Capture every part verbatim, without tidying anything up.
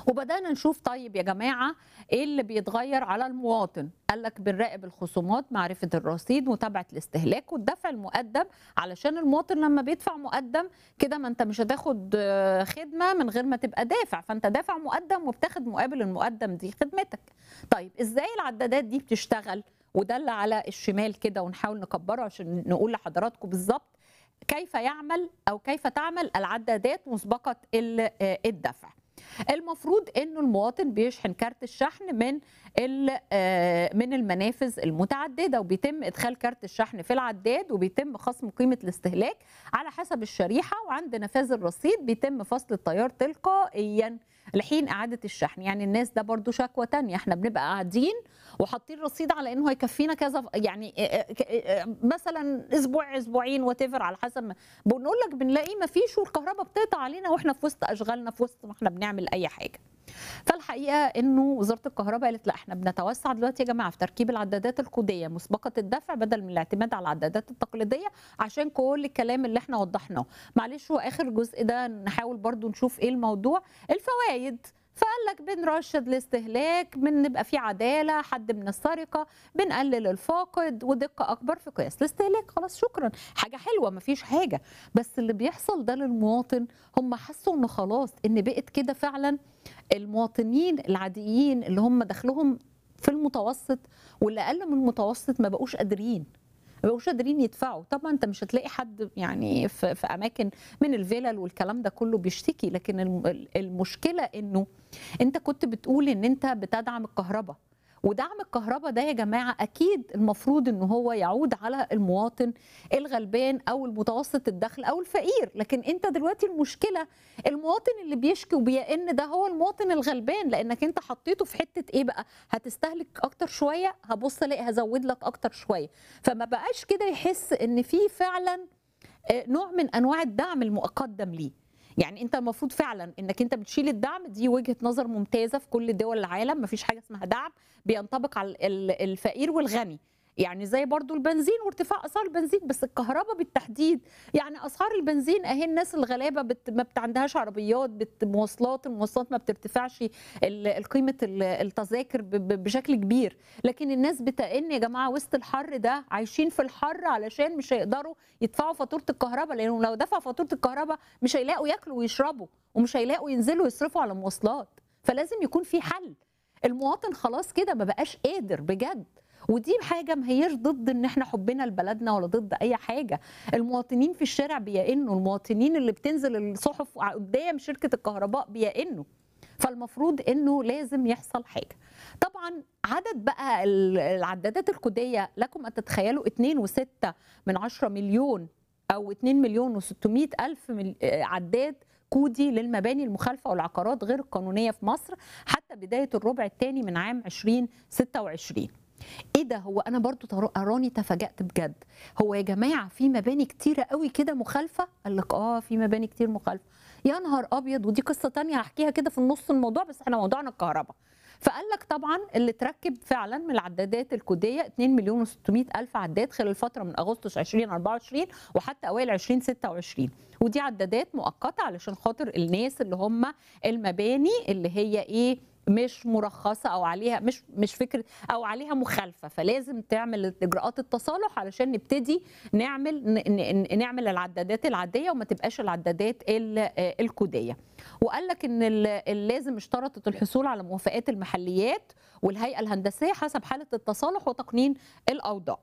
وبدانا نشوف طيب يا جماعه ايه اللي بيتغير على المواطن. قال لك بنراقب الخصومات، معرفه الرصيد، متابعه الاستهلاك، والدفع المقدم، علشان المواطن لما بيدفع مقدم كده ما انت مش هتاخد آه، خدمه من غير ما تبقى دافع، فانت دافع مقدم وبتاخد مقابل المقدم دي خدمتك. طيب ازاي العدادات دي بتشتغل؟ وده اللي على الشمال كده، ونحاول نكبره عشان نقول لحضراتكم بالظبط كيف يعمل او كيف تعمل العدادات مسبقه ال- آه، الدفع. المفروض انه المواطن بيشحن كارت الشحن من ال- آه، من المنافذ المتعدده، وبيتم ادخال كارت الشحن في العداد، وبيتم خصم قيمه الاستهلاك على حسب الشريحه، وعند نفاذ الرصيد بيتم فصل التيار تلقائيا لحين اعاده الشحن. يعني الناس ده برضو شكوى تانية، احنا بنبقى قاعدين وحاطين رصيد على انه هيكفينا كذا، يعني آه، آه، آه، مثلا اسبوع اسبوعين وات على حسب ما بنقول لك، بنلاقي ما فيش، والكهرباء بتقطع علينا واحنا في وسط اشغالنا، في وسط ما احنا بنعمل اي حاجه. فالحقيقه انه وزاره الكهرباء قالت لا، احنا بنتوسع دلوقتي يا جماعه في تركيب العدادات الكوديه مسبقه الدفع بدل من الاعتماد على العدادات التقليديه، عشان كل الكلام اللي احنا وضحناه. معلش هو اخر جزء ده نحاول برضو نشوف ايه الموضوع. الفوائد، فقال لك بنرشد الاستهلاك، بنبقى في عداله، حد من السرقه، بنقلل الفاقد، ودقه اكبر في قياس الاستهلاك. خلاص شكرا، حاجه حلوه مفيش حاجه. بس اللي بيحصل ده للمواطن، هم حسوا انه خلاص ان بقت كده فعلا المواطنين العاديين اللي هم دخلهم في المتوسط واللي اقل من المتوسط ما بقوش قادرين، ما بقوش قادرين يدفعوا. طبعا انت مش هتلاقي حد يعني في, في اماكن من الفيلل والكلام ده كله بيشتكي، لكن الم- المشكله انه انت كنت بتقول ان انت بتدعم الكهرباء، ودعم الكهرباء ده يا جماعه اكيد المفروض ان هو يعود على المواطن الغلبان او المتوسط الدخل او الفقير. لكن انت دلوقتي المشكله المواطن اللي بيشكي وبيئن ده هو المواطن الغلبان، لانك انت حطيته في حته ايه بقى؟ هتستهلك اكتر شويه، هبص الاقي هزود لك اكتر شويه، فما بقاش كده يحس ان في فعلا آه، نوع من انواع الدعم المقدم ليه. يعني انت المفروض فعلا انك انت بتشيل الدعم، دي وجهة نظر ممتازة في كل دول العالم، مفيش حاجة اسمها دعم بينطبق على ال- الفقير والغني. يعني زي برضو البنزين وارتفاع اسعار البنزين، بس الكهرباء بالتحديد. يعني اسعار البنزين اهي الناس الغلابه بت ما بتعندهاش عربيات، بت مواصلات، المواصلات ما بترتفعش ال- قيمه ال- التذاكر ب- ب- بشكل كبير، لكن الناس بتئن يا جماعه وسط الحر ده، عايشين في الحر علشان مش هيقدروا يدفعوا فاتوره الكهرباء، لانه لو دفعوا فاتوره الكهرباء مش هيلاقوا ياكلوا ويشربوا، ومش هيلاقوا ينزلوا يصرفوا على مواصلات. فلازم يكون في حل. المواطن خلاص كده ما بقاش قادر بجد. ودي حاجه ما هياش ضد ان احنا حبنا لبلدنا ولا ضد اي حاجه. المواطنين في الشارع بيئنوا، المواطنين اللي بتنزل الصحف قدام شركه الكهرباء بيئنوا. فالمفروض انه لازم يحصل حاجه. طبعا عدد بقى ال- العدادات الكوديه لكم ان تتخيلوا اتنين وستة من عشرة مليون او اتنين مليون وستمائة الف مل- آه، عداد كودي للمباني المخالفه والعقارات غير القانونيه في مصر حتى بدايه الربع الثاني من عام ألفين وستة وعشرين. ايه ده؟ هو انا برضو ترى- اراني تفاجأت بجد. هو يا جماعه في مباني كتيره قوي كده مخالفه؟ قال لك اه في مباني كتير مخالفه. يا نهار ابيض، ودي قصه تانية هحكيها كده في النص الموضوع، بس احنا موضوعنا الكهرباء. فقال لك طبعا اللي تركب فعلا من العدادات الكوديه اتنين مليون وستمائة الف عداد خلال الفتره من اغسطس ألفين وأربعة وعشرين وحتى اوائل ألفين وستة وعشرين، ودي عدادات مؤقته علشان خاطر الناس اللي هم المباني اللي هي ايه مش مرخصه او عليها مش مش فكره او عليها مخالفه، فلازم تعمل اجراءات التصالح علشان نبتدي نعمل ن- ن- نعمل العدادات العاديه وما تبقاش العدادات ال- آه، الكوديه. وقال لك ان ال- ال- لازم اشترطت الحصول على موافقات المحليات والهيئه الهندسيه حسب حاله التصالح وتقنين الاوضاع.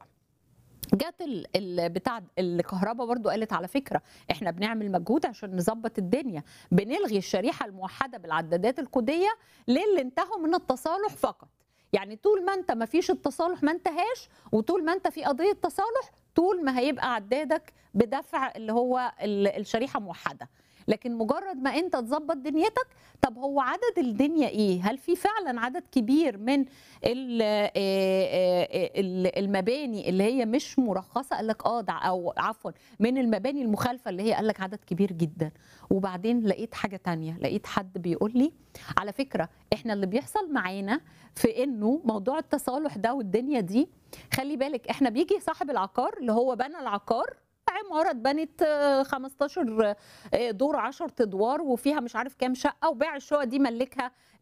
جت ال- ال- بتاع الكهرباء برضو قالت على فكره احنا بنعمل مجهود عشان نظبط الدنيا، بنلغي الشريحه الموحده بالعدادات الكوديه للي انتهوا من التصالح فقط. يعني طول ما انت ما فيش التصالح ما انتهاش، وطول ما انت في قضيه تصالح، طول ما هيبقى عدادك بدفع اللي هو ال- الشريحه موحده. لكن مجرد ما انت تظبط دنيتك، طب هو عدد الدنيا ايه؟ هل في فعلا عدد كبير من ال- آه، آه، ال- المباني اللي هي مش مرخصه؟ قال لك اه ده، او عفوا من المباني المخالفه اللي هي قال لك عدد كبير جدا. وبعدين لقيت حاجه تانية، لقيت حد بيقول لي على فكره احنا اللي بيحصل معانا في انه موضوع التصالح ده والدنيا دي، خلي بالك احنا بيجي صاحب العقار اللي هو بنى العقار عماره اتبنت آه، خمستاشر آه، دور، عشرة ادوار، وفيها مش عارف كام شقه، وباع الشقه دي ملكها